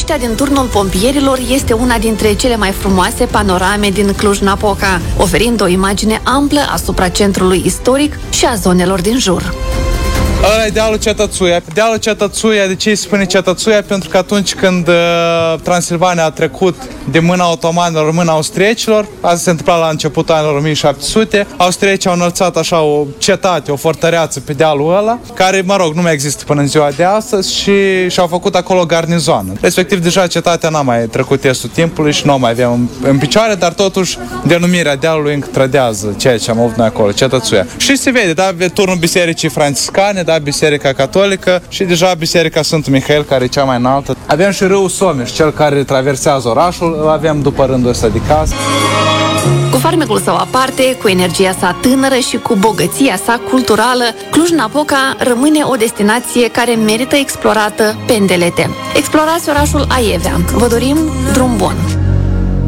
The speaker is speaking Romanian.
liniștea din turnul pompierilor este una dintre cele mai frumoase panorame din Cluj-Napoca, oferind o imagine amplă asupra centrului istoric și a zonelor din jur. Ăla e dealul Cetățuia. Dealul Cetățuia, de ce îi spune Cetățuia? Pentru că atunci când Transilvania a trecut de mâna otomanilor în mâna austriecilor, asta se întâmpla la începutul anilor 1700, austriecii au înălțat așa o cetate, o fortăreață pe dealul ăla, care, mă rog, nu mai există până în ziua de astăzi și-au făcut acolo garnizoană. Respectiv, deja cetatea n-a mai trecut testul timpului și nu o mai avem în picioare, dar totuși denumirea dealului încă trădează ceea ce am avut noi acolo, Cetățuia. Și se vede, da, turnul Bisericii Franciscane, da, Biserica Catolică și deja Biserica Sfântul Mihail, care e cea mai înaltă. Avem și râul Someș, cel care traversează orașul, îl avem după rândul ăsta de casă. Cu farmecul său aparte, cu energia sa tânără și cu bogăția sa culturală, Cluj-Napoca rămâne o destinație care merită explorată pe îndelete. Explorați orașul Aievea. Vă dorim drum bun!